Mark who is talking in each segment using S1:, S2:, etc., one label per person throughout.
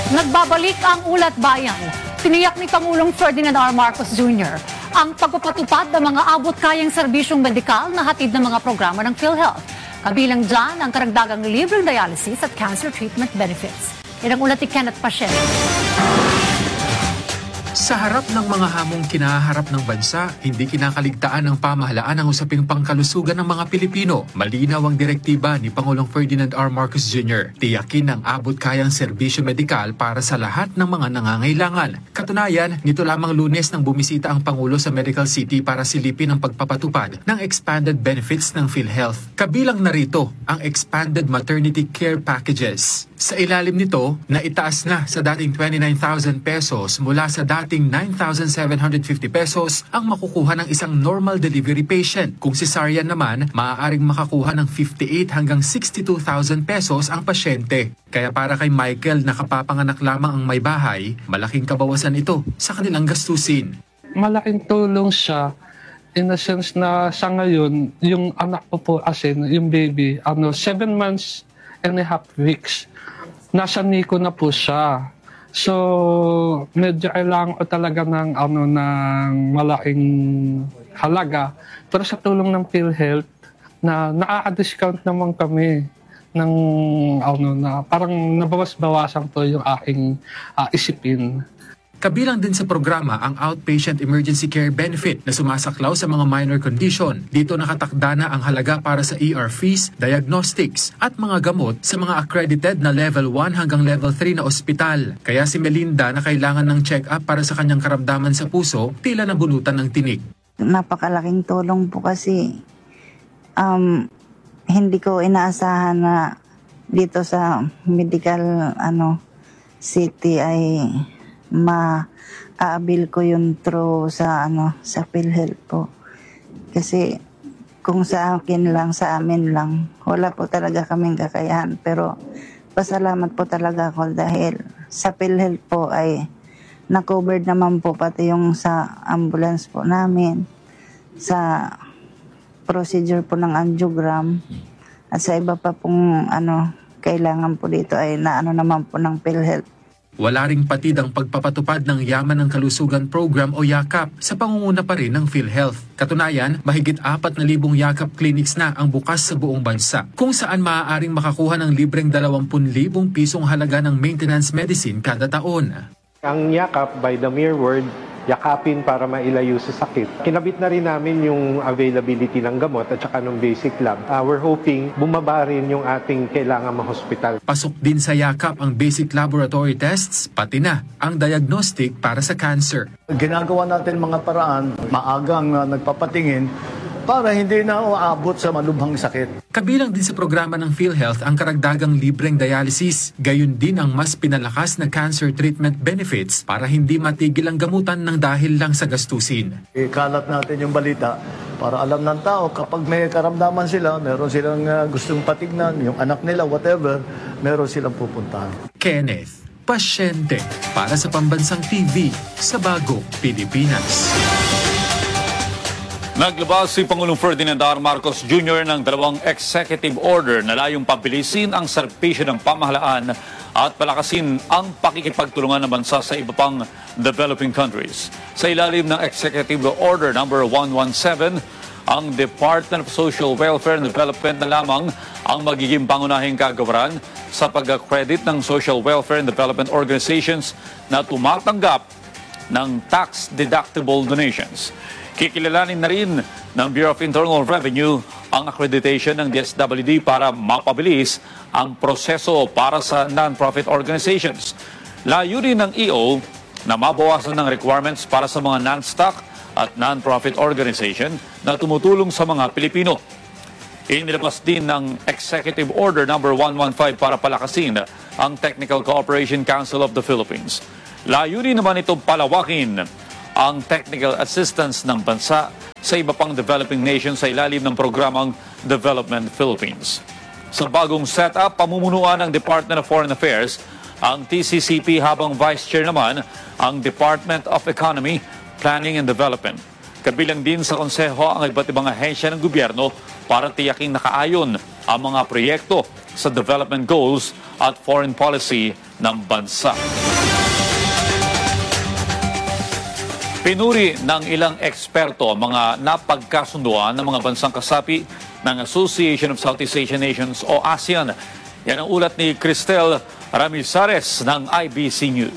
S1: Nagbabalik ang Ulat Bayan. Tiniyak ni Pangulong Ferdinand R. Marcos Jr. ang pagpapatupad ng mga abot-kayang serbisyong medikal na hatid ng mga programa ng PhilHealth. Kabilang dyan ang karagdagang libreng dialysis at cancer treatment benefits. Yan ang ulat ni Kenneth Pacheco.
S2: Sa harap ng mga hamong kinaharap ng bansa, hindi kinakaligtaan ng pamahalaan ang usaping pangkalusugan ng mga Pilipino. Malinaw ang direktiba ni Pangulong Ferdinand R. Marcos Jr. Tiyakin ang abot-kayang serbisyo medikal para sa lahat ng mga nangangailangan. Katunayan, nito lamang Lunes nang bumisita ang Pangulo sa Medical City para silipin ang pagpapatupad ng expanded benefits ng PhilHealth. Kabilang narito ang expanded maternity care packages. Sa ilalim nito, naitaas na sa dating 29,000 pesos mula sa dating 9,750 pesos ang makukuha ng isang normal delivery patient. Kung cesarean naman, maaaring makakuha ng 58 hanggang 62,000 pesos ang pasyente. Kaya para kay Michael na kapapanganak lamang ang may bahay, malaking kabawasan ito sa kanilang gastusin.
S3: Malaking tulong siya in a sense na sa ngayon, yung anak ko po yung baby, 7 months and a half weeks. Nasa NICU na po siya. So, medyo kailangan ko talaga ng malaking halaga. Pero sa tulong ng PhilHealth, na nakaka-discount naman kami ng na parang nabawas-bawasan po yung aking isipin.
S2: Kabilang din sa programa ang Outpatient Emergency Care Benefit na sumasaklaw sa mga minor condition. Dito nakatakda na ang halaga para sa ER fees, diagnostics at mga gamot sa mga accredited na level 1 hanggang level 3 na ospital. Kaya si Melinda na kailangan ng check-up para sa kanyang karamdaman sa puso, tila nabunutan ng tinik.
S4: Napakalaking tulong po kasi hindi ko inaasahan na dito sa medical city ay ma-aabil ko yung through sa PhilHealth po. Kasi kung sa akin lang, sa amin lang, wala po talaga kaming kakayahan. Pero pasalamat po talaga ako dahil sa PhilHealth po ay na-covered naman po pati yung sa ambulance po namin, sa procedure po ng angiogram, at sa iba pa pong kailangan po dito ay naman po ng PhilHealth.
S2: Wala ring patid ang pagpapatupad ng Yaman ng Kalusugan Program o YAKAP sa pangunguna pa rin ng PhilHealth. Katunayan, mahigit 4,000 YAKAP clinics na ang bukas sa buong bansa, kung saan maaaring makakuha ng libreng 20,000 pisong halaga ng maintenance medicine kada taon.
S5: Ang YAKAP, by the mere word, yakapin para mailayo sa sakit. Kinabit na rin namin yung availability ng gamot at saka ng basic lab. We're hoping bumaba rin yung ating kailangan ma-hospital.
S2: Pasok din sa yakap ang basic laboratory tests, pati na ang diagnostic para sa cancer.
S6: Ginagawa natin mga paraan, maagang nagpapatingin, para hindi na uabot sa malubhang sakit.
S2: Kabilang din sa programa ng PhilHealth ang karagdagang libreng dialysis, gayon din ang mas pinalakas na cancer treatment benefits para hindi matigil ang gamutan ng dahil lang sa gastusin.
S6: Ikalat natin yung balita para alam ng tao kapag may karamdaman sila, meron silang gustong patignan, yung anak nila, whatever, meron silang pupuntahan.
S2: Kenneth Pasyente para sa Pambansang TV sa Bagong Pilipinas.
S7: Naglabas si Pangulong Ferdinand R. Marcos Jr. ng 2 executive order na layong pabilisin ang serbisyo ng pamahalaan at palakasin ang pakikipagtulungan ng bansa sa iba pang developing countries. Sa ilalim ng Executive Order No. 117, ang Department of Social Welfare and Development na lamang ang magiging pangunahing kagawaran sa pag-accredit ng social welfare and development organizations na tumatanggap ng tax-deductible donations. Kikilalanin na rin ng Bureau of Internal Revenue ang accreditation ng DSWD para mapabilis ang proseso para sa non-profit organizations. Layunin ng EO na mabawasan ng requirements para sa mga non-stock at non-profit organization na tumutulong sa mga Pilipino. Inilabas din ng Executive Order No. 115 para palakasin ang Technical Cooperation Council of the Philippines. Layunin naman itong palawakin ang technical assistance ng bansa sa iba pang developing nations sa ilalim ng programang Development Philippines. Sa bagong setup, pamumunuan ng Department of Foreign Affairs ang TCCP habang Vice Chair naman ang Department of Economy, Planning and Development. Kabilang din sa konseho ang iba't ibang ahensya ng gobyerno para tiyaking nakaayon ang mga proyekto sa development goals at foreign policy ng bansa. Pinuri ng ilang eksperto ang mga napagkasunduan ng mga bansang kasapi ng Association of Southeast Asian Nations o ASEAN. Yan ang ulat ni Cristel Ramizares ng IBC News.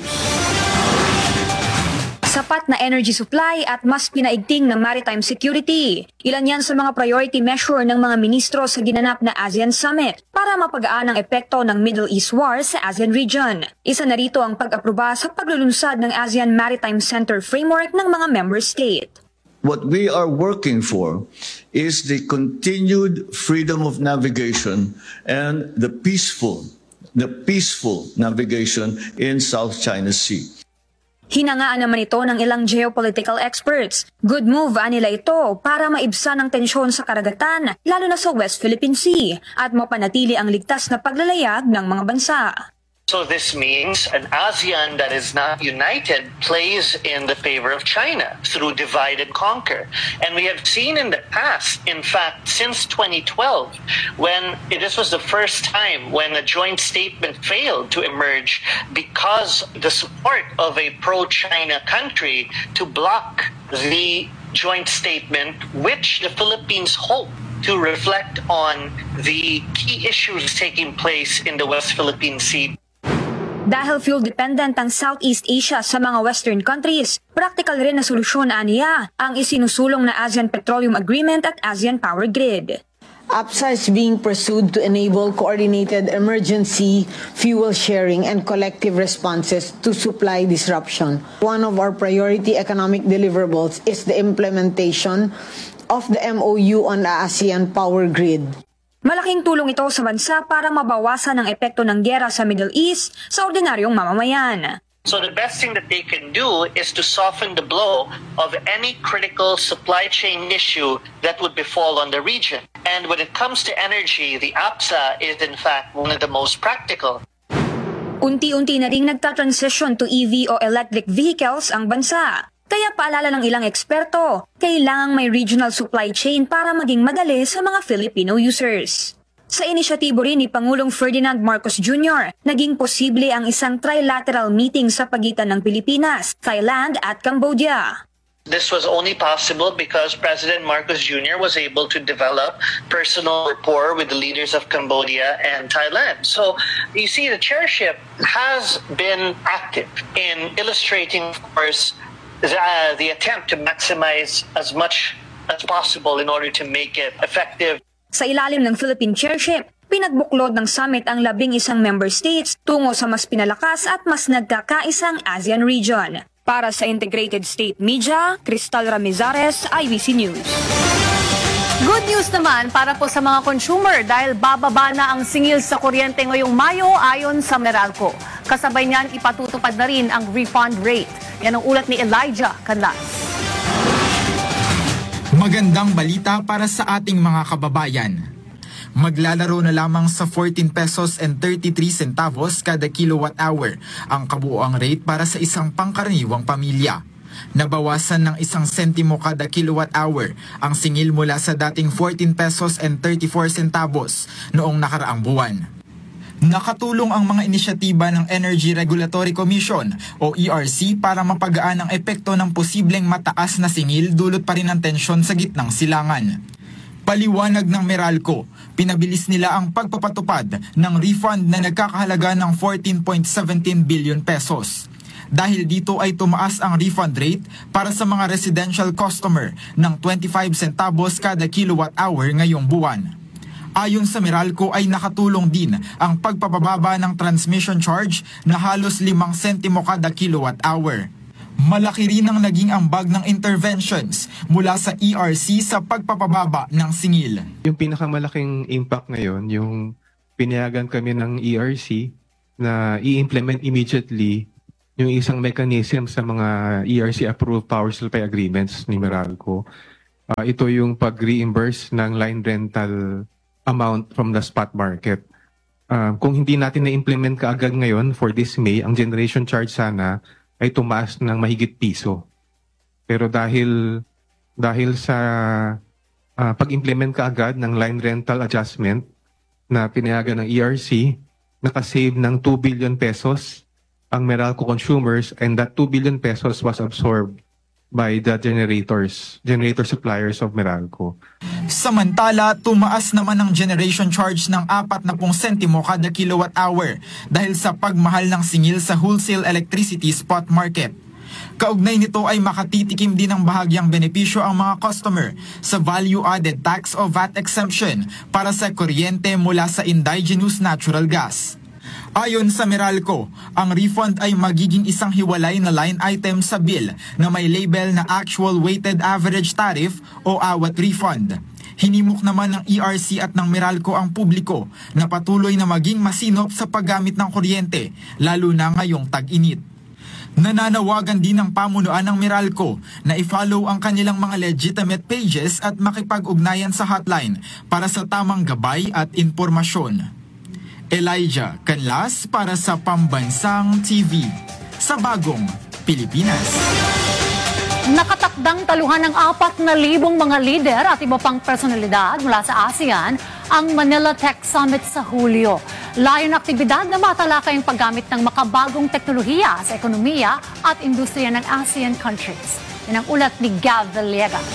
S8: Sapat na energy supply at mas pinaigting na maritime security. Ilan yan sa mga priority measure ng mga ministro sa ginanap na ASEAN Summit para mapagaan ang epekto ng Middle East War sa ASEAN region. Isa na rito ang pag-aproba sa paglulunsad ng ASEAN Maritime Center Framework ng mga member state.
S9: What we are working for is the continued freedom of navigation and the peaceful navigation in South China Sea.
S8: Hinangaan naman ito ng ilang geopolitical experts. Good move anila ito para maibsan ang tensyon sa karagatan, lalo na sa West Philippine Sea, at mapanatili ang ligtas na paglalayag ng mga bansa.
S10: So this means an ASEAN that is not united plays in the favor of China through divide and conquer. And we have seen in the past, in fact, since 2012, when this was the first time when a joint statement failed to emerge because the support of a pro-China country to block the joint statement, which the Philippines hope to reflect on the key issues taking place in the West Philippine Sea.
S8: Dahil fuel-dependent ang Southeast Asia sa mga Western countries, practical rin na solusyon aniya ang isinusulong na ASEAN Petroleum Agreement at ASEAN Power Grid.
S11: APSA is being pursued to enable coordinated emergency fuel sharing and collective responses to supply disruption. One of our priority economic deliverables is the implementation of the MOU on the ASEAN Power Grid.
S8: Malaking tulong ito sa bansa para mabawasan ang epekto ng giyera sa Middle East sa ordinaryong mamamayan.
S10: So the best thing that they can do is to soften the blow of any critical supply chain issue that would befall on the region. And when it comes to energy, the APSA is in fact one of the most practical.
S8: Unti-unti na ring nagta-transition to EV o electric vehicles ang bansa. Kaya paalala ng ilang eksperto, kailangang may regional supply chain para maging madali sa mga Filipino users. Sa inisyatibo rin ni Pangulong Ferdinand Marcos Jr., naging posible ang isang trilateral meeting sa pagitan ng Pilipinas, Thailand at Cambodia.
S10: This was only possible because President Marcos Jr. was able to develop personal rapport with the leaders of Cambodia and Thailand. So you see, the chairship has been active in illustrating, of course, the attempt to maximize as much as possible in order to make it effective.
S8: Sa ilalim ng Philippine chairship, pinagbuklod ng summit ang 11 member states tungo sa mas pinalakas at mas nagkakaisang ASEAN region. Para sa Integrated State Media, Cristel Ramizares, IBC News.
S1: Good news naman para po sa mga consumer dahil bababa na ang singil sa kuryente ngayong Mayo ayon sa Meralco. Kasabay niyan ipatutupad na rin ang refund rate. Yan ang ulat ni Elijah Canlas.
S12: Magandang balita para sa ating mga kababayan. Maglalaro na lamang sa 14 pesos and 33 centavos kada kilowatt hour ang kabuuang rate para sa isang pangkaraniwang pamilya. Nabawasan ng 1 sentimo kada kilowatt hour ang singil mula sa dating 14 pesos and 34 centavos noong nakaraang buwan. Nakatulong ang mga inisyatiba ng Energy Regulatory Commission o ERC para mapagaan ang epekto ng posibleng mataas na singil dulot pa rin ng tensyon sa gitnang silangan. Paliwanag ng Meralco, pinabilis nila ang pagpapatupad ng refund na nagkakahalaga ng 14.17 billion pesos. Dahil dito ay tumaas ang refund rate para sa mga residential customer ng 25 centavos kada kilowatt hour ngayong buwan. Ayon sa Meralco ay nakatulong din ang pagpapababa ng transmission charge na halos 5 sentimo kada kilowatt hour. Malaki rin ang naging ambag ng interventions mula sa ERC sa pagpapababa ng singil.
S13: Yung pinakamalaking impact ngayon, yung pinayagan kami ng ERC na i-implement immediately yung isang mechanism sa mga ERC-approved power supply agreements ni Meralco. Ito yung pag-reimburse ng line rental amount from the spot market. Kung hindi natin na-implement kaagad ngayon for this May, ang generation charge sana ay tumaas ng mahigit piso. Pero dahil sa pag-implement kaagad ng line rental adjustment na pinayagan ng ERC, nakasave ng 2 billion pesos ang Meralco consumers, and that 2 billion pesos was absorbed by the generator suppliers of Meralco.
S12: Samantala, tumaas naman ang generation charge ng 40 sentimo kada kilowatt hour dahil sa pagmahal ng singil sa wholesale electricity spot market. Kaugnay nito ay makatitikim din ng bahagyang benepisyo ang mga customer sa value-added tax o VAT exemption para sa kuryente mula sa indigenous natural gas. Ayon sa Meralco, ang refund ay magiging isang hiwalay na line item sa bill na may label na Actual Weighted Average Tariff o AWAT refund. Hinimok naman ng ERC at ng Meralco ang publiko na patuloy na maging masinop sa paggamit ng kuryente, lalo na ngayong tag-init. Nananawagan din ng pamunuan ng Meralco na i-follow ang kanilang mga legitimate pages at makipag-ugnayan sa hotline para sa tamang gabay at impormasyon. Elijah Canlas para sa Pambansang TV sa Bagong Pilipinas.
S1: Nakatakdang taluhan ng 4,000 mga lider at iba pang personalidad mula sa ASEAN ang Manila Tech Summit sa Hulyo. Layon ng aktibidad na matalakay ang paggamit ng makabagong teknolohiya sa ekonomiya at industriya ng ASEAN countries. Yan ang ulat ni Gav Villegas.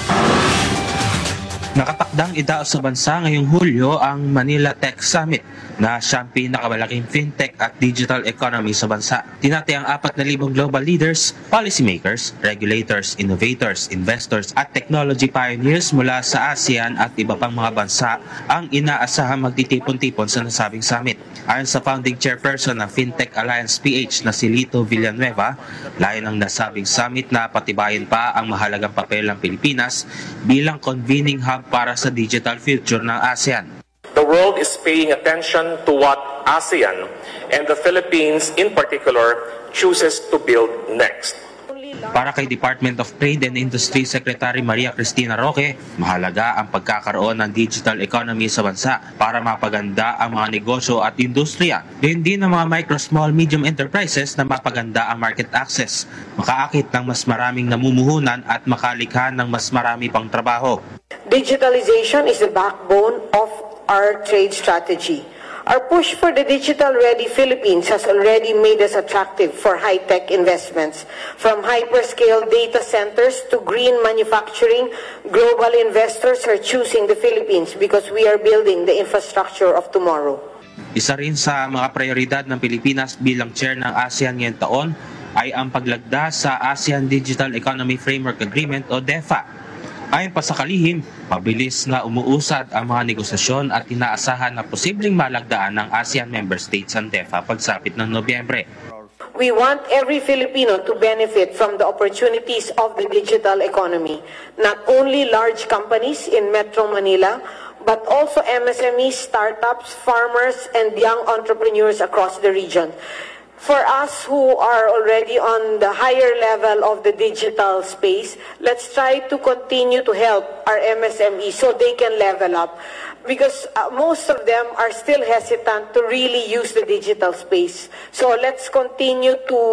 S14: Nakatakdang idaos sa bansa ngayong Hulyo ang Manila Tech Summit na siyang pinakamalaking fintech at digital economy sa bansa. Tinatayang 4,000 global leaders, policymakers, regulators, innovators, investors at technology pioneers mula sa ASEAN at iba pang mga bansa ang inaasahang magtitipon-tipon sa nasabing summit. Ayon sa founding chairperson ng Fintech Alliance PH na si Lito Villanueva, layo ng nasabing summit na patibayin pa ang mahalagang papel ng Pilipinas bilang convening hub para sa digital future ng ASEAN.
S15: The world is paying attention to what ASEAN and the Philippines in particular chooses to build next.
S14: Para kay Department of Trade and Industry Secretary Maria Cristina Roque, mahalaga ang pagkakaroon ng digital economy sa bansa para mapaganda ang mga negosyo at industriya. Gayun din ang mga micro, small, medium enterprises na mapaganda ang market access, makaakit ng mas maraming namumuhunan at makalikha ng mas marami pang trabaho.
S11: Digitalization is the backbone of our trade strategy. Our push for the digital-ready Philippines has already made us attractive for high-tech investments. From hyperscale data centers to green manufacturing, global investors are choosing the Philippines because we are building the infrastructure of tomorrow.
S14: Isa rin sa mga prioridad ng Pilipinas bilang chair ng ASEAN ngayong taon ay ang paglagda sa ASEAN Digital Economy Framework Agreement o DEFA. Ayon pa sa kalihim, mabilis na umuusad ang mga negosasyon at inaasahan na posibleng malagdaan ng ASEAN member states ang DEFA pagsapit ng Nobyembre.
S11: We want every Filipino to benefit from the opportunities of the digital economy. Not only large companies in Metro Manila, but also MSMEs, startups, farmers, and young entrepreneurs across the region. For us who are already on the higher level of the digital space, let's try to continue to help our MSMEs so they can level up. Because most of them are still hesitant to really use the digital space. So let's continue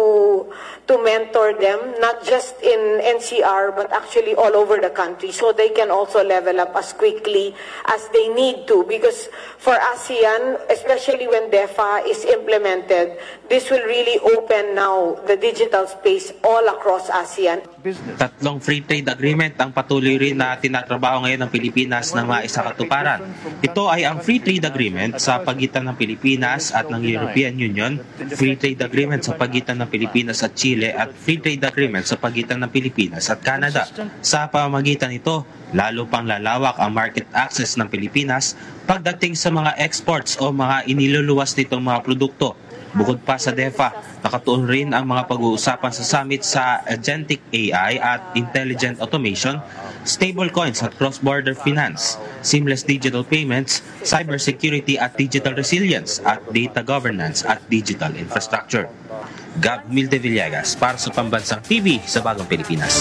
S11: to mentor them, not just in NCR, but actually all over the country, so they can also level up as quickly as they need to. Because for ASEAN, especially when DEFA is implemented, this will really open now the digital space all across ASEAN.
S14: 3 free trade agreement ang patuloy rin na tinatrabaho ngayon ng Pilipinas na maisakatuparan. Ito ay ang free trade agreement sa pagitan ng Pilipinas at ng European Union, free trade agreement sa pagitan ng Pilipinas at Chile, at free trade agreement sa pagitan ng Pilipinas at Canada. Sa pamamagitan nito, lalo pang lalawak ang market access ng Pilipinas pagdating sa mga exports o mga iniluluwas nitong mga produkto. Bukod pa sa DEFA, nakatuon rin ang mga pag-uusapan sa summit sa agentic AI at intelligent automation, stablecoins at cross-border finance, seamless digital payments, cybersecurity at digital resilience, at data governance at digital infrastructure. Gab Milde Villegas para sa Pambansang TV sa Bagong Pilipinas.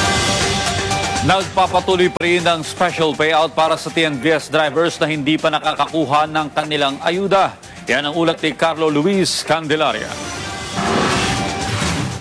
S7: Nagpapatuloy pa rin ang special payout para sa TNVS drivers na hindi pa nakakakuha ng kanilang ayuda. Yan ang ulat ni Carlo Luis Candelaria.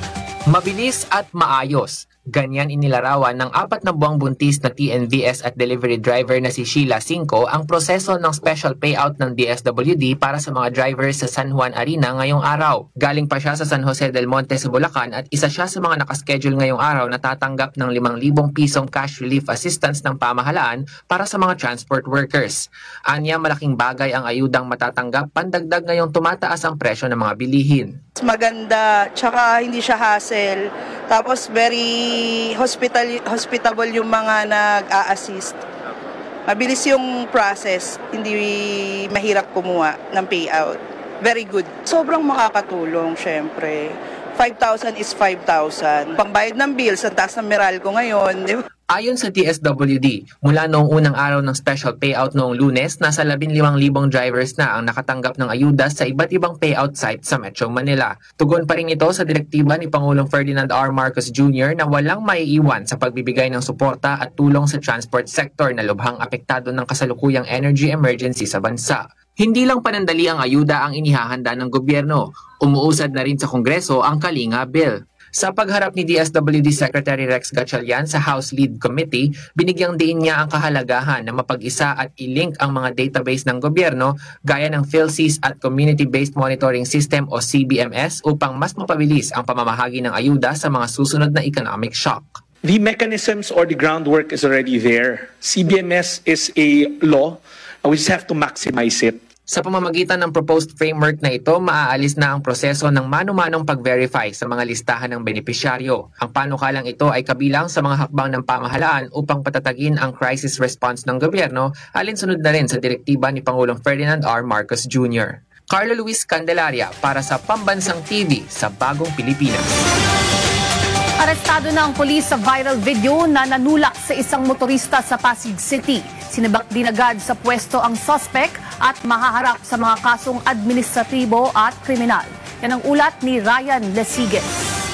S16: Mabilis at maayos. Ganyan inilarawan ng 4 na buwang buntis na TNVS at delivery driver na si Sheila Cinco ang proseso ng special payout ng DSWD para sa mga drivers sa San Juan Arena ngayong araw. Galing pa siya sa San Jose del Monte sa Bulacan at isa siya sa mga nakaschedule ngayong araw na tatanggap ng 5,000 pisong cash relief assistance ng pamahalaan para sa mga transport workers. Anya, malaking bagay ang ayudang matatanggap pandagdag ngayong tumataas ang presyo ng mga bilihin.
S17: Maganda, tsaka hindi siya hassle. Tapos very hospitable yung mga nag-a-assist. Mabilis yung process, hindi mahirap kumuha ng payout. Very good. Sobrang makakatulong, syempre. 5,000 is 5,000. Pangbayad ng bills, ang taas ng Meralco ngayon, di ba?
S16: Ayon sa DSWD, mula noong unang araw ng special payout noong Lunes, nasa 15,000 drivers na ang nakatanggap ng ayuda sa iba't ibang payout site sa Metro Manila. Tugon pa rin ito sa direktiba ni Pangulong Ferdinand R. Marcos Jr. na walang maiiwan sa pagbibigay ng suporta at tulong sa transport sector na lubhang apektado ng kasalukuyang energy emergency sa bansa. Hindi lang panandali ang ayuda ang inihahanda ng gobyerno. Umuusad na rin sa Kongreso ang Kalinga Bill. Sa pagharap ni DSWD Secretary Rex Gatchalian sa House Lead Committee, binigyang diin niya ang kahalagahan na mapag-isa at i-link ang mga database ng gobyerno gaya ng PhilSys at Community-Based Monitoring System o CBMS upang mas mapabilis ang pamamahagi ng ayuda sa mga susunod na economic shock.
S18: The mechanisms or the groundwork is already there. CBMS is a law. We just have to maximize it.
S16: Sa pamamagitan ng proposed framework na ito, maaalis na ang proseso ng mano-manong pag-verify sa mga listahan ng benepisyaryo. Ang panukalang ito ay kabilang sa mga hakbang ng pamahalaan upang patatagin ang crisis response ng gobyerno, alinsunod na rin sa direktiba ni Pangulong Ferdinand R. Marcos Jr. Carlo Luis Candelaria para sa Pambansang TV sa Bagong Pilipinas.
S1: Arestado na ang pulis sa viral video na nanulak sa isang motorista sa Pasig City. Sinabak din agad sa pwesto ang suspect at mahaharap sa mga kasong administratibo at kriminal. Yan ang ulat ni Ryan Lesigues.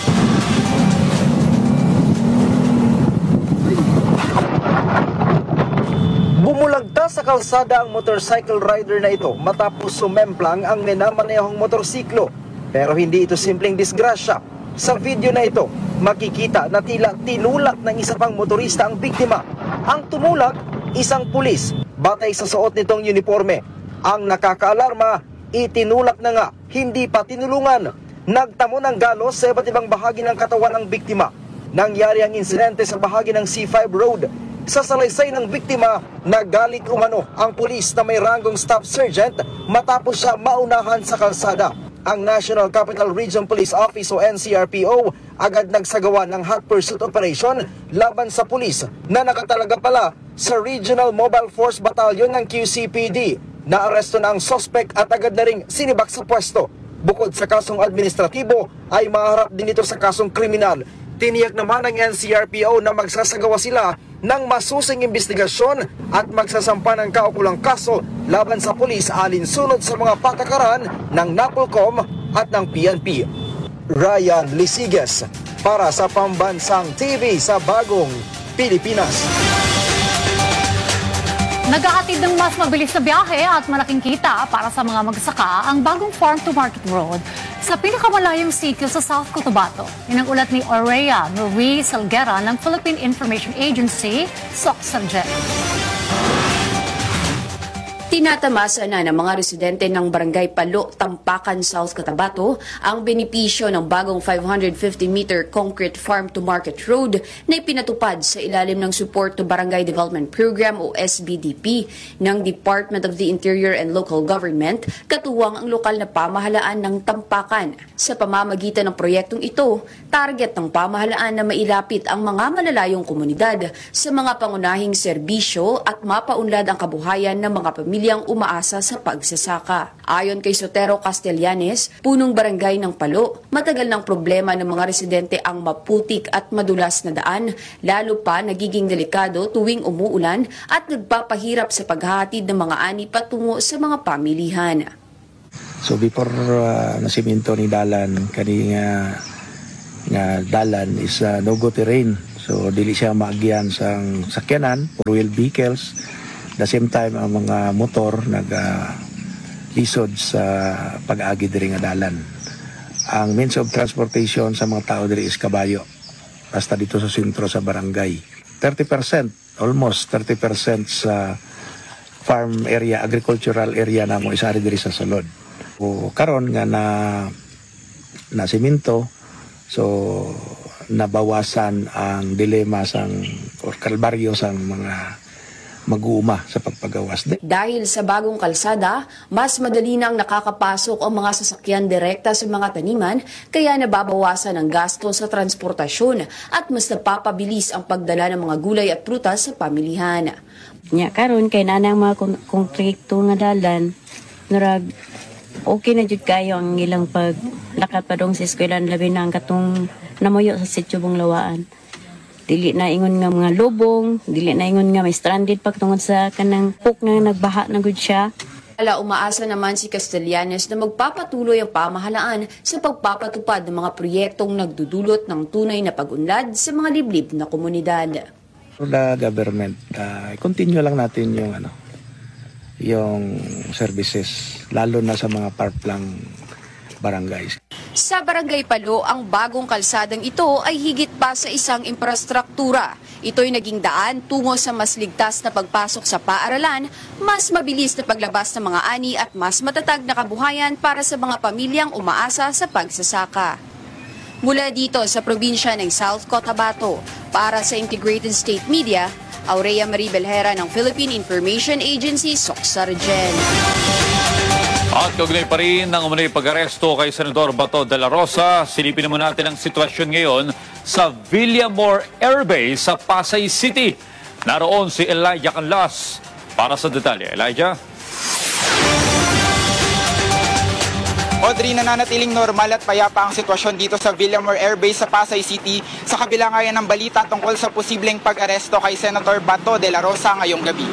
S19: Bumulagta sa kalsada ang motorcycle rider na ito matapos sumemplang ang minamanehong motorsiklo. Pero hindi ito simpleng disgrasya. Sa video na ito, makikita na tila tinulak ng isa pang motorista ang biktima. Ang tumulak, isang pulis, batay sa suot nitong uniforme. Ang nakakaalarma, itinulak na nga, hindi pa tinulungan. Nagtamo ng galos sa iba't ibang bahagi ng katawan ng biktima. Nangyari ang insidente sa bahagi ng C5 Road. Sa salaysay ng biktima, nagalit umano ang pulis na may ranggong staff sergeant matapos siya maunahan sa kalsada. Ang National Capital Region Police Office o NCRPO agad nagsagawa ng hot pursuit operation laban sa pulis na nakatalaga pala sa Regional Mobile Force Battalion ng QCPD. Naaresto na ang suspect at agad na ring sinibak sa pwesto. Bukod sa kasong administratibo ay maharap din ito sa kasong kriminal. Tiniyak naman ng NCRPO na magsasagawa sila ng masusing investigasyon at magsasampa ng kaukulang kaso laban sa pulis alinsunod sa mga patakaran ng NAPOLCOM at ng PNP. Ryan Lesigues para sa Pambansang TV sa Bagong Pilipinas.
S1: Naghahatid ng mas mabilis na biyahe at malaking kita para sa mga magsaka ang bagong Farm to Market Road sa pinakamalayong sitio sa South Cotabato. Yan ang ulat ni Aurea Marie Salguera ng Philippine Information Agency, SOCSARGEN.
S20: Tinatamasa na ng mga residente ng Barangay Palo, Tampakan, South Cotabato ang benepisyo ng bagong 550-meter concrete farm-to-market road na ipinatupad sa ilalim ng Support to Barangay Development Program o SBDP ng Department of the Interior and Local Government, katuwang ang lokal na pamahalaan ng Tampakan. Sa pamamagitan ng proyektong ito, target ng pamahalaan na mailapit ang mga malalayong komunidad sa mga pangunahing serbisyo at mapaunlad ang kabuhayan ng mga pamilyang umaasa sa pagsasaka. Ayon kay Sotero Castellanes, punong barangay ng Palo, matagal ng problema ng mga residente ang maputik at madulas na daan, lalo pa nagiging delikado tuwing umuulan at nagpapahirap sa paghahatid ng mga ani patungo sa mga pamilihan.
S21: So before nasiminto ni dalan, kani nga dalan is no-go terrain. So dili siya maagyan sang sakyanan, four-wheel vehicles. The same time, ang mga motor nag-lisod sa pag-agi diri nga dalan. Ang means of transportation sa mga tao diri is kabayo. Basta dito sa sentro sa barangay. 30%, almost 30% sa farm area, agricultural area na mo isari diri sa sulod. O karon nga na siminto, so nabawasan ang dilema sang or kalbaryo sang mga mag-uuma sa pagpagawas.
S20: Dahil sa bagong kalsada, mas madali nang nakakapasok ang mga sasakyan direkta sa mga taniman, kaya nababawasan ang gasto sa transportasyon at mas napapabilis ang pagdala ng mga gulay at prutas sa pamilihan.
S3: Nya karon kay nanang mga konkreto nga dalan, narag okay na jud kayo ang ilang paglakad padong sa eskwelahan, labi na ang katong namuyo sa Sitio Bunglawaan. Dili na ingon nga mga lubong, dili na ingon nga may stranded pagtungod sa kanang puk nga nagbaha na gud siya.
S20: Umaasa naman si Castellanes na magpapatuloy ang pamahalaan sa pagpapatupad ng mga proyektong nagdudulot ng tunay na pag-unlad sa mga liblib na komunidad.
S21: The government, continue lang natin yung services, lalo na sa mga parklang barangays.
S20: Sa Barangay Palo, ang bagong kalsadang ito ay higit pa sa isang infrastruktura. Ito'y naging daan tungo sa mas ligtas na pagpasok sa paaralan, mas mabilis na paglabas ng mga ani at mas matatag na kabuhayan para sa mga pamilyang umaasa sa pagsasaka. Mula dito sa probinsya ng South Cotabato, para sa Integrated State Media, Aurea Marie Belhera ng Philippine Information Agency, Soxargen.
S7: At kaugnay pa rin ng umunay pag-aresto kay Senador Bato de la Rosa, silipin naman natin ang sitwasyon ngayon sa Villamor Air Base sa Pasay City. Naroon si Elijah Canlas para sa detalye. Elijah?
S22: Audrey, nananatiling normal at payapa ang sitwasyon dito sa Villamor Air Base sa Pasay City sa kabila ngayon ng balita tungkol sa posibleng pag-aresto kay Senator Bato de la Rosa ngayong gabi.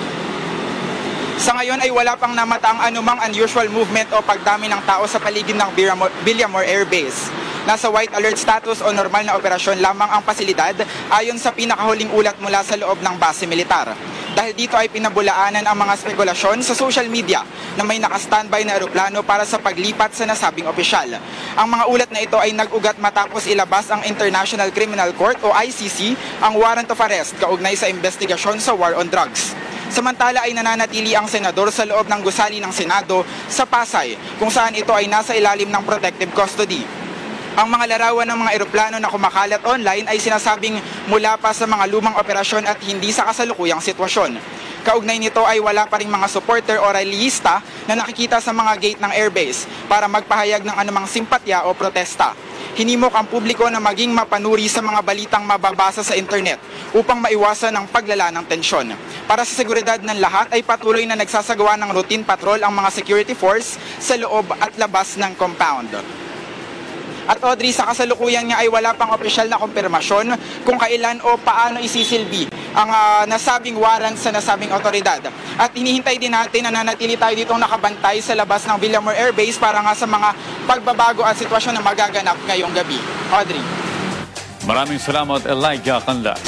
S22: Sa ngayon ay wala pang namataang anumang unusual movement o pagdami ng tao sa paligid ng Villamor Air Base. Nasa white alert status o normal na operasyon lamang ang pasilidad ayon sa pinakahuling ulat mula sa loob ng base militar. Dahil dito ay pinabulaanan ang mga spekulasyon sa social media na may naka-standby na eroplano para sa paglipat sa nasabing opisyal. Ang mga ulat na ito ay nag-ugat matapos ilabas ang International Criminal Court o ICC ang warrant of arrest kaugnay sa investigasyon sa war on drugs. Samantala ay nananatili ang senador sa loob ng gusali ng Senado sa Pasay kung saan ito ay nasa ilalim ng protective custody. Ang mga larawan ng mga eroplano na kumakalat online ay sinasabing mula pa sa mga lumang operasyon at hindi sa kasalukuyang sitwasyon. Kaugnay nito ay wala pa ring mga supporter o rallyista na nakikita sa mga gate ng airbase para magpahayag ng anumang simpatya o protesta. Hinimok ang publiko na maging mapanuri sa mga balitang mababasa sa internet upang maiwasan ang paglala ng tensyon. Para sa seguridad ng lahat ay patuloy na nagsasagawa ng routine patrol ang mga security force sa loob at labas ng compound. At Audrey, sa kasalukuyan nga ay wala pang opisyal na kumpirmasyon kung kailan o paano isisilbi ang nasabing warrant sa nasabing otoridad. At hinihintay din natin na nanatili tayo ditong nakabantay sa labas ng Villamor Air Base para nga sa mga pagbabago at sitwasyon na magaganap ngayong gabi. Audrey.
S7: Maraming salamat, Elijah Canlas.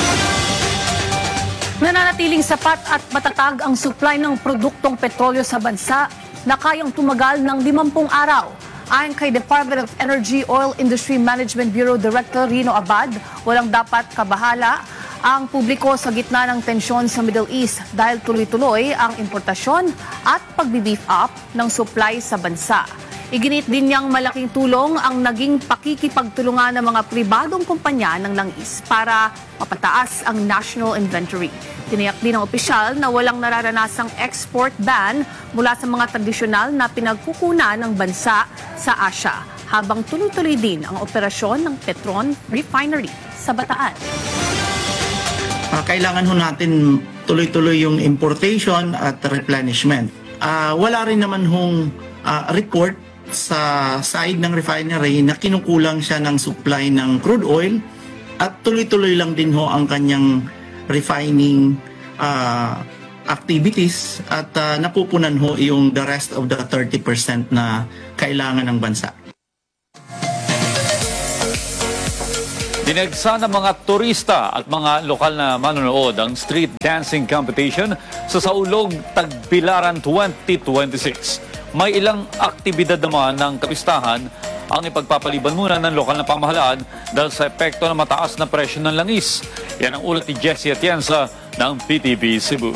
S1: Nananatiling sapat at matatag ang supply ng produktong petrolyo sa bansa na kayang tumagal ng 50 araw. Ayon kay Department of Energy Oil Industry Management Bureau Director Rino Abad, walang dapat kabahala ang publiko sa gitna ng tensyon sa Middle East dahil tuloy-tuloy ang importasyon at pagbi-beef up ng supply sa bansa. Iginit din niyang malaking tulong ang naging pakikipagtulungan ng mga pribadong kumpanya ng langis para mapataas ang national inventory. Tiniyak din ng opisyal na walang nararanasang export ban mula sa mga tradisyonal na pinagkukunan ng bansa sa Asia, habang tuloy-tuloy din ang operasyon ng Petron Refinery sa Bataan.
S23: Kailangan ho natin tuloy-tuloy yung importation at replenishment. Wala rin naman hong report sa side ng refinery na kinukulang siya ng supply ng crude oil at tuloy-tuloy lang din ho ang kanyang refining activities at napupunan ho yung the rest of the 30% na kailangan ng bansa.
S7: Dinagsa ng mga turista at mga lokal na manonood ang street dancing competition sa Saulog Tagbilaran 2026. May ilang aktibidad naman ng kapistahan ang ipagpapaliban muna ng lokal na pamahalaan dahil sa epekto ng mataas na presyo ng langis. Yan ang ulat ni Jessie Atienza ng PTV Cebu.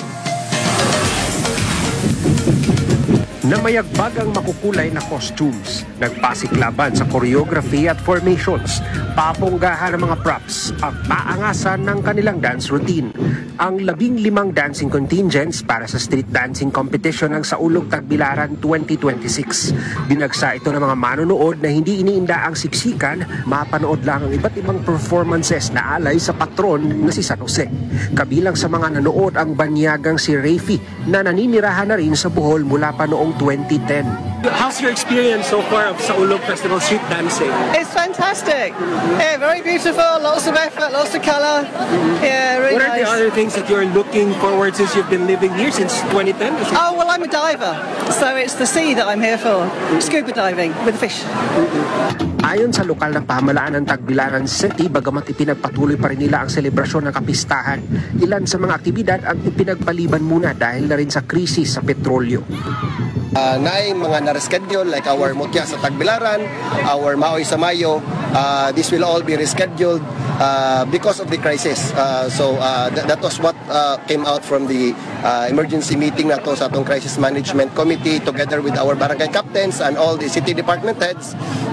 S4: Namayagbag ang makukulay na costumes, nagpasiklaban sa choreography at formations, paponggahan ng mga props at paangasan ng kanilang dance routine. Ang 15 dancing contingents para sa street dancing competition ng Saulog Tagbilaran 2026. Binagsa ito ng mga manonood na hindi iniinda ang siksikan, mapanood lang ang iba't ibang performances na alay sa patron na si San Jose. Kabilang sa mga nanood ang banyagang si Rafi na naninirahan na rin sa Bohol mula pa noong 2010.
S5: How's your experience so far of Saulog Festival street dancing?
S6: It's fantastic. Yeah, very beautiful. Lots of effort, lots of color. Yeah, really
S5: What are
S6: nice.
S5: the other things that you're looking forward since you've been living here since 2010?
S6: Oh, well, I'm a diver, so it's the sea that I'm here for. Scuba diving with fish.
S4: Ayon sa lokal na pamahalaan ng Tagbilaran City, bagamat ipinagpatuloy pa rin nila ang selebrasyon ng kapistahan, ilan sa mga aktibidad ang ipinagpaliban muna dahil na rin sa krisis sa petrolyo.
S24: Naay mga na-reschedule like our Mutya sa Tagbilaran, our Maoy sa Mayo. This will all be rescheduled because of the crisis. So that was what came out from the emergency meeting na to sa atong crisis management committee together with our barangay captains and all the city department heads.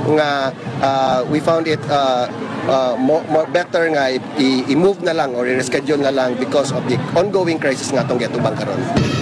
S24: We found it more better nga i-move na lang or i-reschedule na lang because of the ongoing crisis nga itong getubang karon.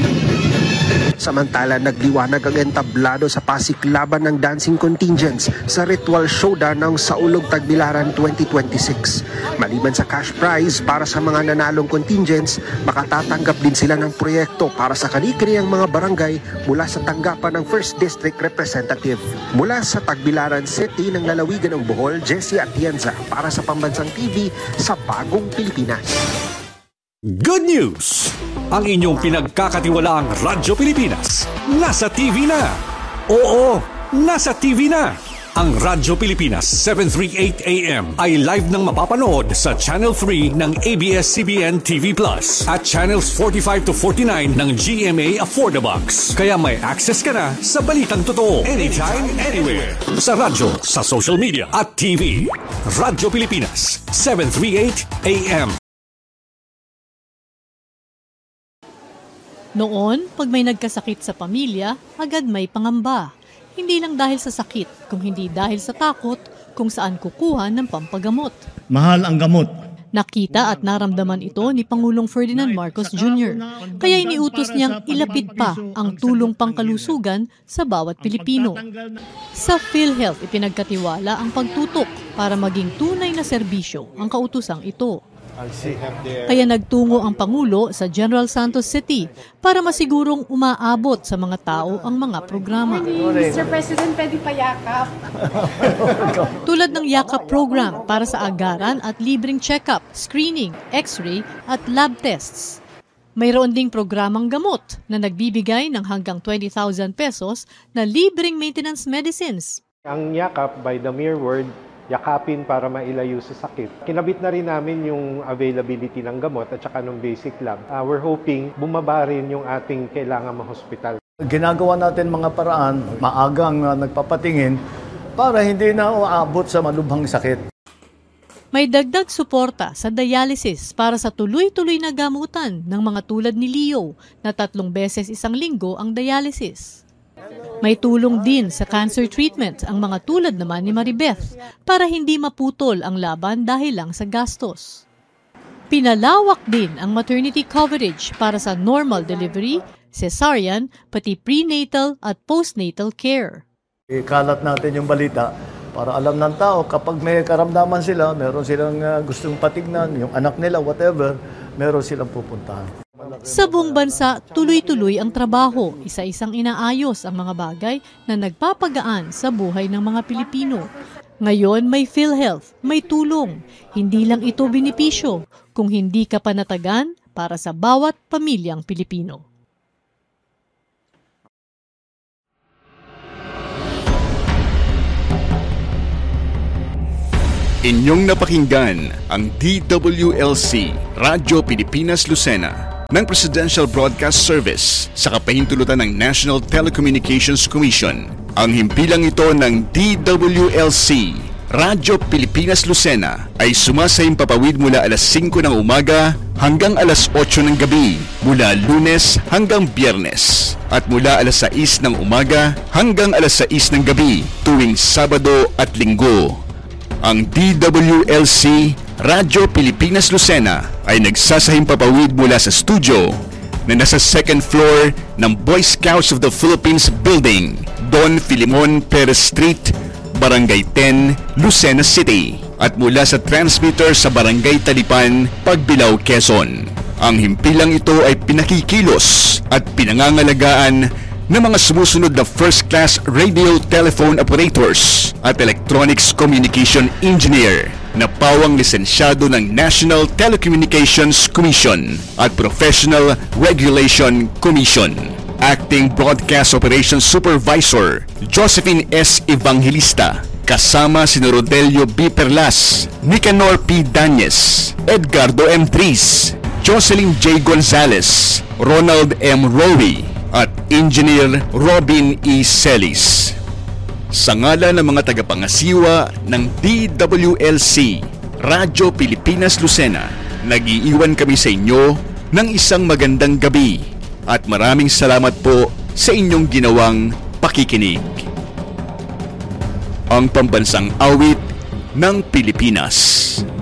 S4: Samantala, nagliwanag ang entablado sa pasiklaban ng dancing contingents sa ritual showdown ng Saulog Tagbilaran 2026. Maliban sa cash prize para sa mga nanalong contingents, makatatanggap din sila ng proyekto para sa kanikiriyang mga barangay mula sa tanggapan ng 1st District Representative. Mula sa Tagbilaran City ng lalawigan ng Bohol, Jessie Atienza para sa Pambansang TV sa Bagong Pilipinas.
S25: Good news! Ang inyong pinagkakatiwalaang Radyo Pilipinas nasa TV na. Oo, nasa TV na. Ang Radyo Pilipinas 738 AM ay live nang mapapanood sa Channel 3 ng ABS-CBN TV Plus at Channels 45 to 49 ng GMA Affordabox. Kaya may access ka na sa balitang totoo anytime, anywhere. Sa radyo, sa social media at TV. Radyo Pilipinas 738 AM.
S26: Noon, pag may nagkasakit sa pamilya, agad may pangamba. Hindi lang dahil sa sakit, kung hindi dahil sa takot kung saan kukuha ng pampagamot.
S27: Mahal ang gamot.
S26: Nakita at naramdaman ito ni Pangulong Ferdinand Marcos Jr. Kaya iniutos niyang ilapit pa ang tulong pangkalusugan sa bawat Pilipino. Sa PhilHealth, ipinagkatiwala ang pagtutok para maging tunay na serbisyo ang kautusang ito. Kaya nagtungo ang Pangulo sa General Santos City para masigurong umaabot sa mga tao ang mga programa.
S28: Mr. President, pwede pa yakap.
S26: Tulad ng yakap program para sa agaran at libreng check-up, screening, x-ray at lab tests. Mayroon ding programang gamot na nagbibigay ng hanggang 20,000 pesos na libreng maintenance medicines.
S29: Ang yakap, by the mere word, yakapin para mailayo sa sakit. Kinabit na rin namin yung availability ng gamot at saka ng basic lab. We're hoping bumaba rin yung ating kailangan ma-hospital.
S27: Ginagawa natin mga paraan, maagang nagpapatingin para hindi na uabot sa malubhang sakit.
S26: May dagdag suporta sa dialysis para sa tuloy-tuloy na gamutan ng mga tulad ni Leo na 3 beses isang linggo ang dialysis. May tulong din sa cancer treatment ang mga tulad naman ni Maribeth para hindi maputol ang laban dahil lang sa gastos. Pinalawak din ang maternity coverage para sa normal delivery, cesarean, pati prenatal at postnatal care.
S27: Ikalat natin yung balita para alam ng tao kapag may karamdaman sila, meron silang gustong patignan, yung anak nila, whatever, meron silang pupuntahan.
S26: Sa buong bansa, tuloy-tuloy ang trabaho, isa-isang inaayos ang mga bagay na nagpapagaan sa buhay ng mga Pilipino. Ngayon may PhilHealth, may tulong. Hindi lang ito benepisyo, kung hindi ka panatagan para sa bawat pamilyang Pilipino.
S30: Inyong napakinggan ang DWLC, Radyo Pilipinas Lucena, ng Presidential Broadcast Service sa kapahintulutan ng National Telecommunications Commission. Ang himpilang ito ng DWLC, Radyo Pilipinas Lucena, ay sumasayang papawid mula alas 5 ng umaga hanggang alas 8 ng gabi, mula Lunes hanggang Biyernes, at mula alas 6 ng umaga hanggang alas 6 ng gabi tuwing Sabado at Linggo. Ang DWLC, Radyo Pilipinas Lucena, ay nagsasahing papawid mula sa studio na nasa second floor ng Boy Scouts of the Philippines Building, Don Filimon Perez Street, Barangay 10, Lucena City, at mula sa transmitter sa Barangay Talipan, Pagbilao, Quezon. Ang himpilang ito ay pinakikilos at pinangangalagaan ng mga sumusunod na first-class radio telephone operators at electronics communication engineer na pawang lisensyado ng National Telecommunications Commission at Professional Regulation Commission. Acting Broadcast Operations Supervisor Josephine S. Evangelista, kasama si Rodelio B. Perlas, Nicanor P. Dañez, Edgardo M. Tris, Jocelyn J. Gonzalez, Ronald M. Rowe, at Engineer Robin E. Celis. Sa ngalan ng mga tagapangasiwa ng DWLC, Radyo Pilipinas Lucena, nag-iiwan kami sa inyo ng isang magandang gabi at maraming salamat po sa inyong ginawang pakikinig. Ang pambansang awit ng Pilipinas.